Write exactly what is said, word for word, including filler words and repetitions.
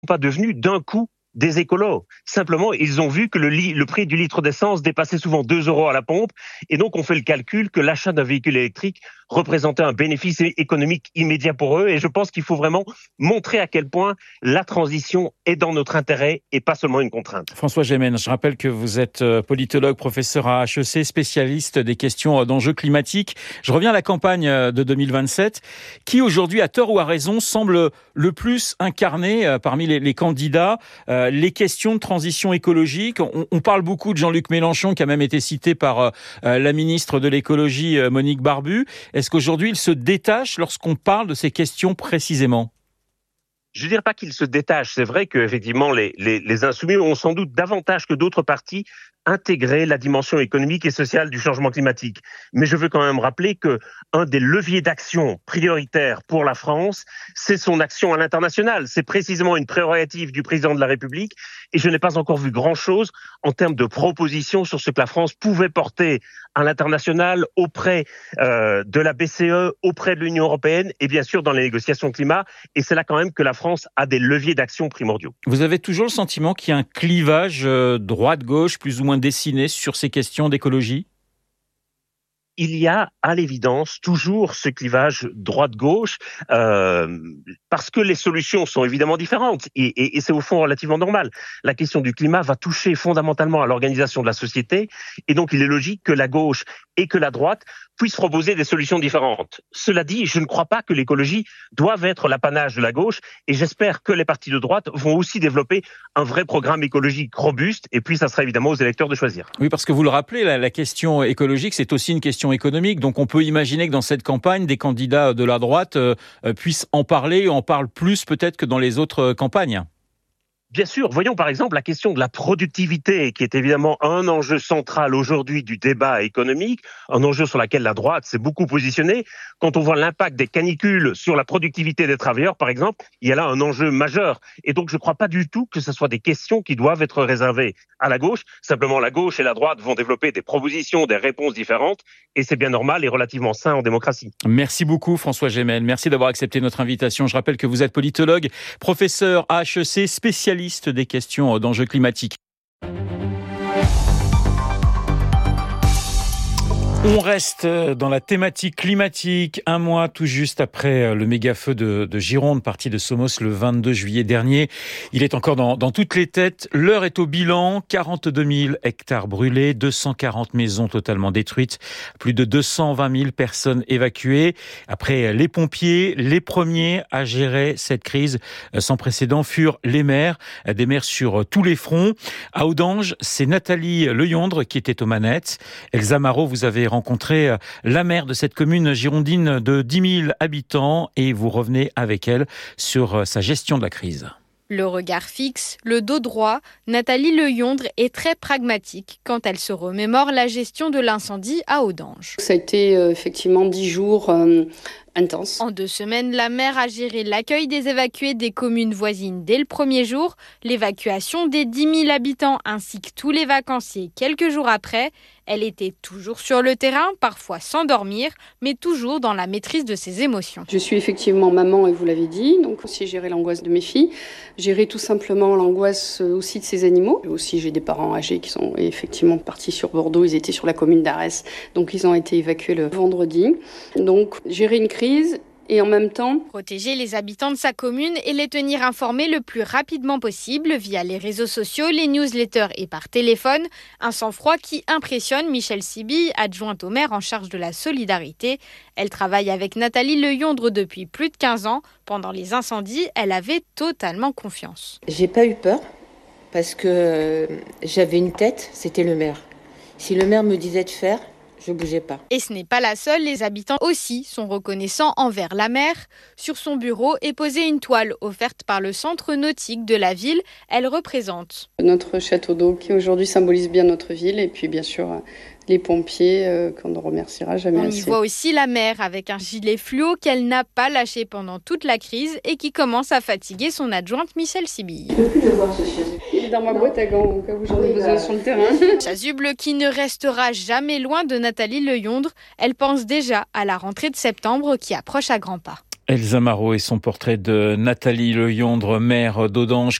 pas devenus d'un coup des écolos. Simplement, ils ont vu que le, li- le prix du litre d'essence dépassait souvent deux euros à la pompe, et donc on fait le calcul que l'achat d'un véhicule électrique représentait un bénéfice économique immédiat pour eux, et je pense qu'il faut vraiment montrer à quel point la transition est dans notre intérêt et pas seulement une contrainte. François Gémen, je rappelle que vous êtes politologue, professeur à H E C, spécialiste des questions d'enjeux climatiques. Je reviens à la campagne de deux mille vingt-sept, qui aujourd'hui, à tort ou à raison, semble le plus incarner parmi les, les candidats euh, les questions de transition écologique. On, on parle beaucoup de Jean-Luc Mélenchon, qui a même été cité par euh, la ministre de l'écologie, euh, Monique Barbu. Est-ce qu'aujourd'hui, il se détache lorsqu'on parle de ces questions précisément ? Je ne dirais pas qu'il se détache. C'est vrai qu'effectivement, les, les, les insoumis ont sans doute davantage que d'autres partis intégrer la dimension économique et sociale du changement climatique. Mais je veux quand même rappeler que un des leviers d'action prioritaires pour la France, c'est son action à l'international. C'est précisément une prérogative du président de la République, et je n'ai pas encore vu grand-chose en termes de propositions sur ce que la France pouvait porter à l'international auprès euh, de la B C E, auprès de l'Union européenne et bien sûr dans les négociations climat. Et c'est là quand même que la France a des leviers d'action primordiaux. Vous avez toujours le sentiment qu'il y a un clivage euh, droite-gauche plus ou moins dessiné sur ces questions d'écologie ? Il y a à l'évidence toujours ce clivage droite-gauche euh, parce que les solutions sont évidemment différentes et, et, et c'est au fond relativement normal. La question du climat va toucher fondamentalement à l'organisation de la société et donc il est logique que la gauche et que la droite puissent proposer des solutions différentes. Cela dit, je ne crois pas que l'écologie doive être l'apanage de la gauche et j'espère que les partis de droite vont aussi développer un vrai programme écologique robuste et puis ça sera évidemment aux électeurs de choisir. Oui, parce que vous le rappelez, la, la question écologique, c'est aussi une question économique. Donc on peut imaginer que dans cette campagne, des candidats de la droite euh, puissent en parler, en parlent plus peut-être que dans les autres campagnes. Bien sûr, voyons par exemple la question de la productivité, qui est évidemment un enjeu central aujourd'hui du débat économique, un enjeu sur lequel la droite s'est beaucoup positionnée. Quand on voit l'impact des canicules sur la productivité des travailleurs, par exemple, il y a là un enjeu majeur. Et donc je ne crois pas du tout que ce soit des questions qui doivent être réservées à la gauche. Simplement, la gauche et la droite vont développer des propositions, des réponses différentes, et c'est bien normal et relativement sain en démocratie. Merci beaucoup François Gémen, merci d'avoir accepté notre invitation. Je rappelle que vous êtes politologue, professeur à H E C, spécialiste des questions d'enjeux climatiques. On reste dans la thématique climatique, un mois tout juste après le méga-feu de, de Gironde, parti de Somos le vingt-deux juillet dernier. Il est encore dans, dans toutes les têtes. L'heure est au bilan, quarante-deux mille hectares brûlés, deux cent quarante maisons totalement détruites, plus de deux cent vingt mille personnes évacuées. Après les pompiers, les premiers à gérer cette crise sans précédent furent les maires, des maires sur tous les fronts. À Audange, c'est Nathalie Leyondre qui était aux manettes. Elsa Marot, vous avez rencontré la maire de cette commune girondine de dix mille habitants et vous revenez avec elle sur sa gestion de la crise. Le regard fixe, le dos droit, Nathalie Leyondre est très pragmatique quand elle se remémore la gestion de l'incendie à Audange. Ça a été euh, effectivement dix jours euh, intenses. En deux semaines, la maire a géré l'accueil des évacués des communes voisines dès le premier jour, l'évacuation des dix mille habitants ainsi que tous les vacanciers quelques jours après. Elle était toujours sur le terrain, parfois sans dormir, mais toujours dans la maîtrise de ses émotions. Je suis effectivement maman, et vous l'avez dit, donc aussi gérer l'angoisse de mes filles, gérer tout simplement l'angoisse aussi de ces animaux. Aussi, j'ai des parents âgés qui sont effectivement partis sur Bordeaux, ils étaient sur la commune d'Arès, donc ils ont été évacués le vendredi. Donc, gérer une crise et en même temps protéger les habitants de sa commune et les tenir informés le plus rapidement possible via les réseaux sociaux, les newsletters et par téléphone. Un sang-froid qui impressionne Michèle Sibille, adjointe au maire en charge de la solidarité. Elle travaille avec Nathalie Leyondre depuis plus de quinze ans. Pendant les incendies, elle avait totalement confiance. J'ai pas eu peur parce que j'avais une tête, c'était le maire. Si le maire me disait de faire, je bougeais pas. Et ce n'est pas la seule, les habitants aussi sont reconnaissants envers la maire. Sur son bureau est posée une toile offerte par le centre nautique de la ville. Elle représente notre château d'eau qui aujourd'hui symbolise bien notre ville et puis bien sûr les pompiers euh, qu'on ne remerciera jamais On assez. y voit aussi la maire avec un gilet fluo qu'elle n'a pas lâché pendant toute la crise et qui commence à fatiguer son adjointe Michèle Sibille. Je ne peux plus le voir ce chasuble. Il est dans ma boîte à gants au cas où j'en ai besoin sur le terrain. Chasuble qui ne restera jamais loin de Nathalie Leyondre. Elle pense déjà à la rentrée de septembre qui approche à grands pas. Elsa Marot et son portrait de Nathalie Leyondre, maire d'Audange.